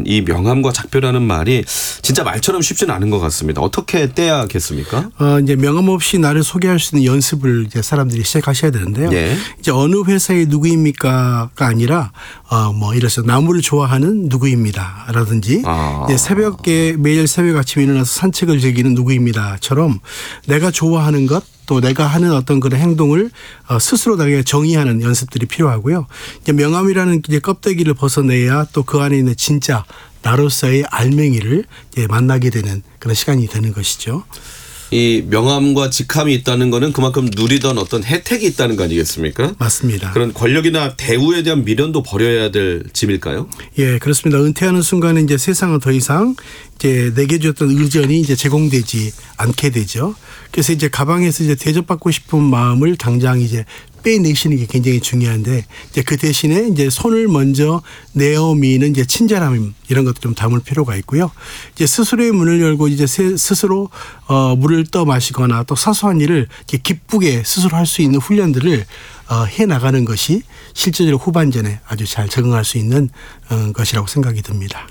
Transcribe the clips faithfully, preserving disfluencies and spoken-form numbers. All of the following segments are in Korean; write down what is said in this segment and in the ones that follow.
보면 이 명함과 작별하는 말이 진짜 말처럼 쉽지는 않은 것 같습니다. 어떻게 떼야겠습니까? 어, 이제 명함 없이 나를 소개할 수 있는 연습을 이제 사람들이 시작하셔야 되는데요. 네. 이제 어느 회사의 누구입니까가 아니라 어, 뭐 이래서 나무를 좋아하는 누구입니다라든지 아. 이제 새벽에 매일 새벽 아침에 일어나서 산책을 즐기는 누구입니다처럼 내가 좋아하는 것 또 내가 하는 어떤 그런 행동을 스스로 나에게 정의하는 연습들이 필요하고요. 이제 명함이라는 이제 껍데기를 벗어내야 또 그 안에 있는 진짜 나로서의 알맹이를 이제 만나게 되는 그런 시간이 되는 것이죠. 이 명함과 직함이 있다는 거는 그만큼 누리던 어떤 혜택이 있다는 거 아니겠습니까? 맞습니다. 그런 권력이나 대우에 대한 미련도 버려야 될 짐일까요? 예, 그렇습니다. 은퇴하는 순간에 이제 세상은 더 이상 이제 내게 줬던 의전이 이제 제공되지 않게 되죠. 그래서 이제 가방에서 이제 대접받고 싶은 마음을 당장 이제 빼내시는 게 굉장히 중요한데 이제 그 대신에 이제 손을 먼저 내어미는 이제 친절함 이런 것도 좀 담을 필요가 있고요. 이제 스스로의 문을 열고 이제 스스로 어 물을 떠 마시거나 또 사소한 일을 이렇게 기쁘게 스스로 할 수 있는 훈련들을 어 해 나가는 것이 실제적으로 후반전에 아주 잘 적응할 수 있는 어 것이라고 생각이 듭니다.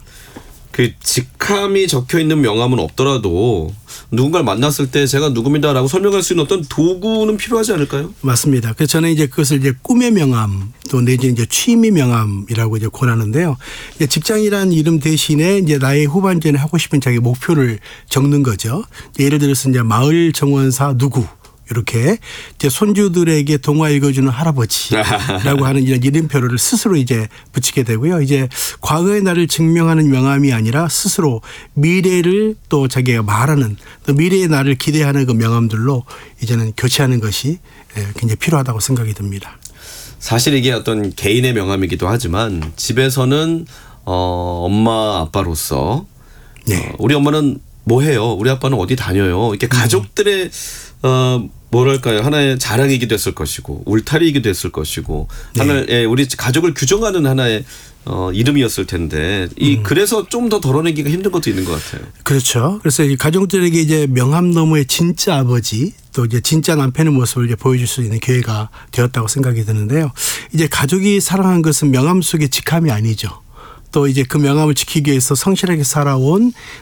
그 직함이 적혀 있는 명함은 없더라도 누군가를 만났을 때 제가 누굽니다라고 설명할 수 있는 어떤 도구는 필요하지 않을까요? 맞습니다. 그래서 저는 이제 그것을 이제 꿈의 명함 또 내지 이제 취미 명함이라고 이제 권하는데요. 이제 직장이라는 이름 대신에 이제 나의 후반전에 하고 싶은 자기 목표를 적는 거죠. 예를 들어서 이제 마을 정원사 누구. 이렇게 이제 손주들에게 동화 읽어주는 할아버지라고 하는 이런 이름표를 스스로 이제 붙이게 되고요. 이제 과거의 나를 증명하는 명함이 아니라 스스로 미래를 또 자기가 말하는 또 미래의 나를 기대하는 그 명함들로 이제는 교체하는 것이 굉장히 필요하다고 생각이 듭니다. 사실 이게 어떤 개인의 명함이기도 하지만 집에서는 어, 엄마 아빠로서 네. 어, 우리 엄마는 뭐 해요? 우리 아빠는 어디 다녀요? 이렇게 가족들의 어 뭐랄까요 하나의 자랑이기도 했을 것이고 울타리이기도 했을 것이고 네. 하나의 우리 가족을 규정하는 하나의 어, 이름이었을 텐데 이 음. 그래서 좀 더 덜어내기가 힘든 것도 있는 것 같아요. 그렇죠. 그래서 이 가족들에게 이제 명함 너머의 진짜 아버지 또 이제 진짜 남편의 모습을 이제 보여줄 수 있는 기회가 되었다고 생각이 드는데요. 이제 가족이 사랑한 것은 명함 속의 직함이 아니죠. 또 이제 그 명함을 지키기 위해서 성실하게 살아온